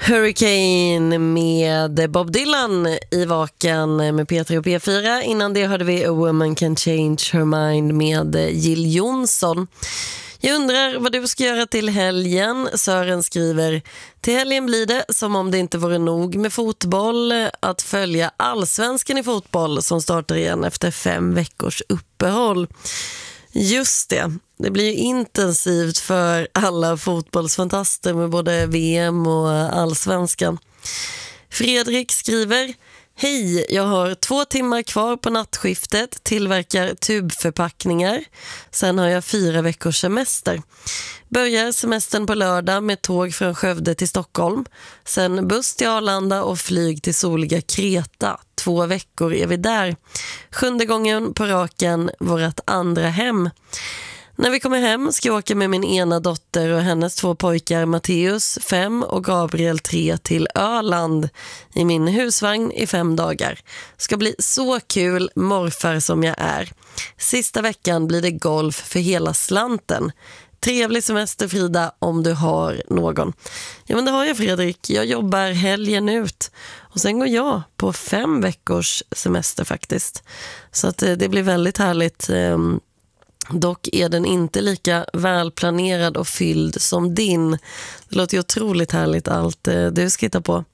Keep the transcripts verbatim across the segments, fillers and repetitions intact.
Hurricane med Bob Dylan i Vaken med P tre och P fyra. Innan det hörde vi A Woman Can Change Her Mind med Jill Johnson. Jag undrar vad du ska göra till helgen. Sören skriver: till helgen blir det, som om det inte vore nog med fotboll, att följa Allsvenskan i fotboll som startar igen efter fem veckors uppehåll. Just det, det blir ju intensivt för alla fotbollsfantaster med både V M och Allsvenskan. Fredrik skriver: hej, jag har två timmar kvar på nattskiftet, tillverkar tubförpackningar. Sen har jag fyra veckors semester. Börjar semestern på lördag med tåg från Skövde till Stockholm. Sen buss till Arlanda och flyg till soliga Kreta. Två veckor är vi där. Sjunde gången på raken, vårt andra hem. När vi kommer hem ska jag åka med min ena dotter och hennes två pojkar, Matteus fem och Gabriel tre, till Öland i min husvagn i fem dagar. Ska bli så kul, morfar som jag är. Sista veckan blir det golf för hela slanten. Trevlig semester, Frida, om du har någon. Ja, men det har jag, Fredrik. Jag jobbar helgen ut. Och sen går jag på fem veckors semester faktiskt. Så att det blir väldigt härligt. Dock är den inte lika välplanerad och fylld som din. Det låter ju otroligt härligt allt du ska hitta på.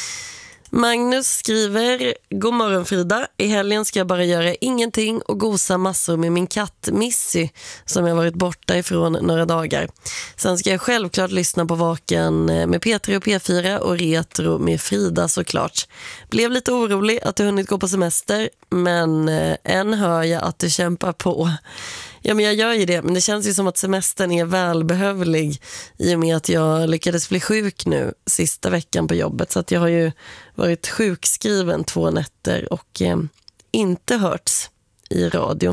Magnus skriver: god morgon Frida, i helgen ska jag bara göra ingenting och gosa massor med min katt Missy som jag varit borta ifrån några dagar. Sen ska jag självklart lyssna på Vaken med P tre och P fyra och Retro med Frida såklart. Blev lite orolig att du hunnit gå på semester, men än hör jag att du kämpar på. Ja, men jag gör ju det, men det känns ju som att semestern är välbehövlig i och med att jag lyckades bli sjuk nu sista veckan på jobbet. Så att jag har ju varit sjukskriven två nätter och eh, inte hörts i radion.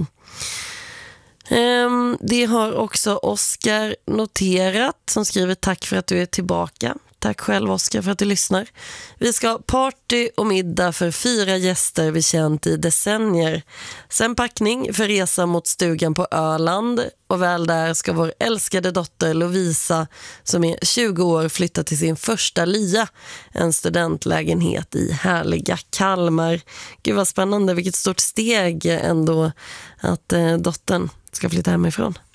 Eh, det har också Oskar noterat som skriver: tack för att du är tillbaka. Tack själv, Oskar, för att du lyssnar. Vi ska ha party och middag för fyra gäster vi känt i decennier. Sen packning för resa mot stugan på Öland. Och väl där ska vår älskade dotter Lovisa, som är tjugo år, flytta till sin första lya. En studentlägenhet i härliga Kalmar. Gud vad spännande, vilket stort steg ändå att eh, dottern ska flytta hemifrån.